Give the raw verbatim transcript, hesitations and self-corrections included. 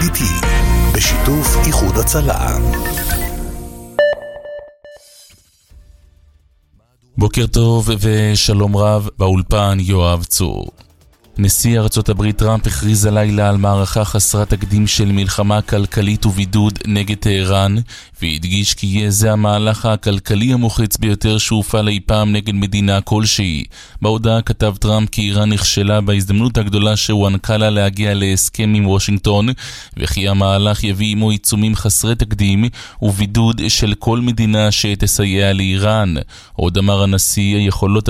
בי טי, בשיתוף איחוד הצלה. בוקר טוב ושלום רב, באולפן יואב צור. נשיא ארצות הברית טראמפ הכריז הלילה על מערכה חסרת תקדים של מלחמה כלכלית ובידוד נגד טהרן, והדגיש כי יהיה זה המהלך הכלכלי המוחץ ביותר שהופעל אי פעם נגד מדינה כלשהי. בהודעה כתב טראמפ כי איראן נכשלה בהזדמנות הגדולה שהוענקה לה להגיע להסכם עם וושינגטון, וכי המהלך יביא עמו עיצומים חסרי תקדים ובידוד של כל מדינה שתסייע לאיראן. עוד אמר הנשיא, היכולות